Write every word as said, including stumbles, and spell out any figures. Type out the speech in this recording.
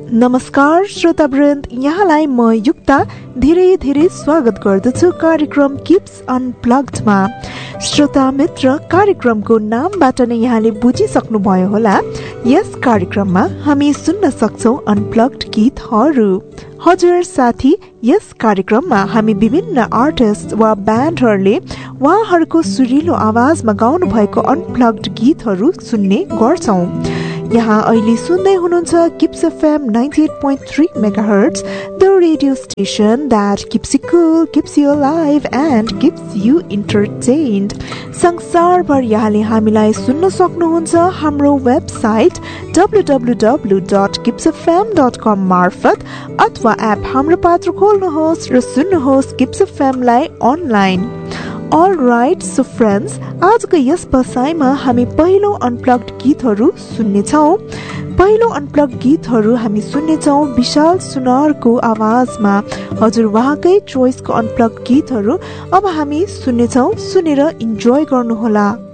नमस्कार श्रोतावृन्द, यहाँलाई म युक्ता धेरै धेरै स्वागत गर्दछु कार्यक्रम किप्स अनप्लग्डमा। श्रोता मित्र, कार्यक्रमको नामबाट नै यहाँले बुझिसक्नु भयो होला। यस कार्यक्रममा हामी सुन्न सक्छौं अनप्लग्ड गीतहरू। हजुर साथी, यस कार्यक्रममा हामी विभिन्न आर्टिस्ट वा ब्यान्डहरूले उहाँहरूको सुरिलो आवाजमा गाउनु भएको अनप्लग्ड गीतहरू सुन्ने गर्छौं। यहाँ अहिले सुन्दै हुनुहुन्छ kips FM ninety-eight point three megahertz, the radio station that keeps you cool, keeps you alive and keeps you entertained. संसारभर यहाँले हामीलाई सुन्न सक्नुहुन्छ हाम्रो website w w w dot kips f m dot com मार्फत, अथवा एप हाम्रो पात्र खोल्नुहोस् र सुन्नुहोस् किप्स एफएम लाई online. All right, so friends, आजको यस बसाइमा हामी पहिलो अनप्लग्ड गीतहरू सुन्नेछौं। पहिलो अनप्लग्ड गीतहरू हामी सुन्नेछौं विशाल सुनारको आवाजमा। हजुर उहाँकै चोइसको अनप्लग्ड गीतहरू अब हामी सुन्नेछौं, सुनेर इन्जोय गर्नुहोला।